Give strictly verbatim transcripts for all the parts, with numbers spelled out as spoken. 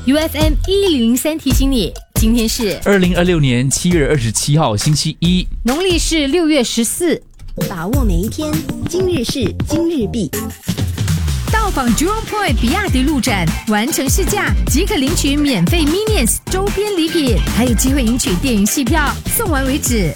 U F M 一零零三提醒你，今天是二零二六年七月二十七号星期一， 农历是六月十四。 把握每一天，今日事今日毕。 到访 Jurong Point 比亚迪路展，完成试驾即可领取免费 Minions 周边礼品，还有机会赢取电影戏票，送完为止。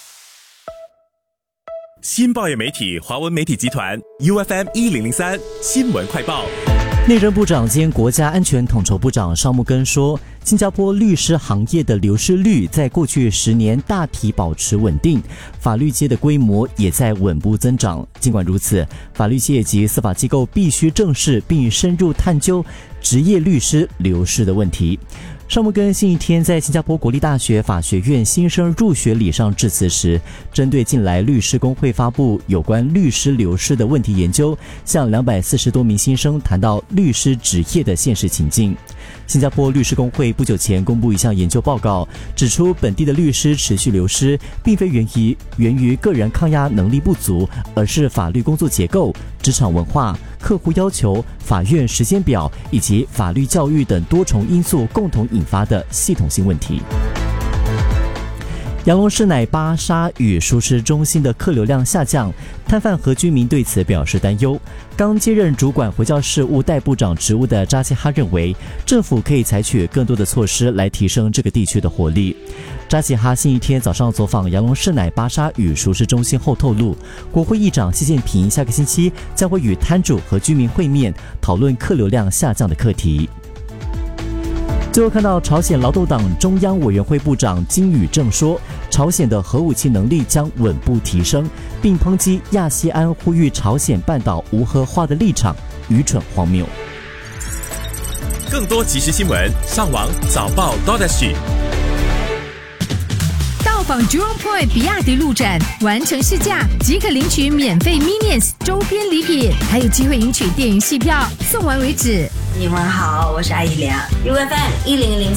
新报业媒体华文媒体集团 U F M 一零零三新闻快报。 内政部长兼国家安全统筹部长邵木根说，新加坡律师行业的流失率在过去十年大体保持稳定，法律界的规模也在稳步增长。尽管如此，法律界及司法机构必须正视并深入探究职业律师流失的问题。邵木根星期天在新加坡国立大学法学院新生入学礼上致辞时，针对近来律师工会发布有关律师流失的问题研究，向两百四十多名新生谈到律师职业的现实情境。新加坡律师工会不久前公布一项研究报告，指出本地的律师持续流失，并非源于源于个人抗压能力不足，而是法律工作结构、职场文化、客户要求、法院时间表以及法律教育等多重因素共同引发的系统性问题。阳龙市乃巴沙与熟食中心的客流量下降，摊贩和居民对此表示担忧。刚接任主管回教事务代部长职务的扎基哈认为，政府可以采取更多的措施来提升这个地区的活力。扎基哈星期天早上走访阳龙市乃巴沙与熟食中心后透露，国会议长习近平下个星期将会与摊主和居民会面，讨论客流量下降的课题。最后看到朝鲜劳动党中央委员会部长金宇正说，朝鲜的核武器能力将稳步提升，并抨击亚细安呼吁朝鲜半岛无核化的立场愚蠢荒谬。 更多即时新闻，上网早报 .sg。 到访 Jurong Point 比亚迪路展，完成试驾即可领取免费 Minions 周边礼品，还有机会赢取电影戏票，送完为止。 你们好，我是艾怡良 ，U F M 一零零。